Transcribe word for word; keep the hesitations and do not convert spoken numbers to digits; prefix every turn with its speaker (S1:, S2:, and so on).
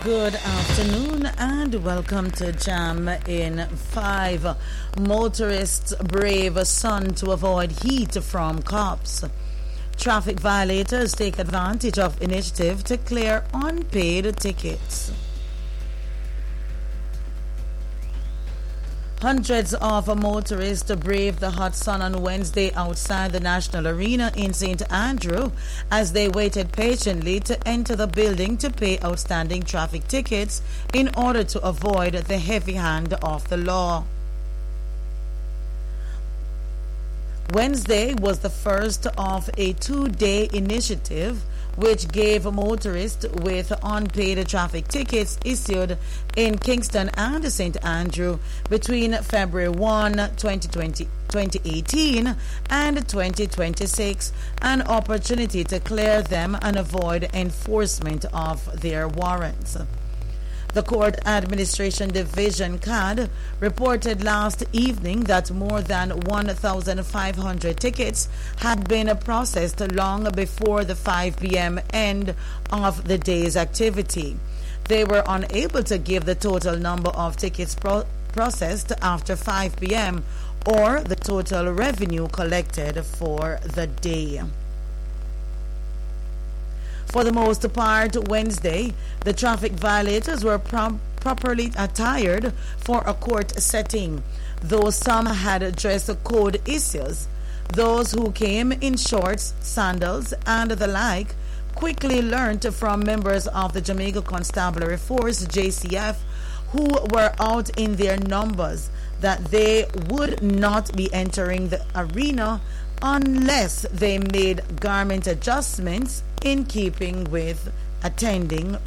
S1: Good afternoon and welcome to Jam in five. Motorists brave sun to avoid heat from cops. Traffic violators take advantage of initiative to clear unpaid tickets. Hundreds of motorists braved the hot sun on Wednesday outside the National Arena in Saint Andrew as they waited patiently to enter the building to pay outstanding traffic tickets in order to avoid the heavy hand of the law. Wednesday was the first of a two-day initiative which gave motorists with unpaid traffic tickets issued in Kingston and Saint Andrew between February first, twenty twenty, twenty eighteen and twenty twenty-six an opportunity to clear them and avoid enforcement of their warrants. The Court Administration Division C A D reported last evening that more than one thousand five hundred tickets had been processed long before the five p.m. end of the day's activity. They were unable to give the total number of tickets pro- processed after five p.m. or the total revenue collected for the day. For the most part, Wednesday, the traffic violators were prom- properly attired for a court setting, though some had dress code issues. Those who came in shorts, sandals, and the like quickly learned from members of the Jamaica Constabulary Force, J C F, who were out in their numbers, that they would not be entering the arena unless they made garment adjustments in keeping with attending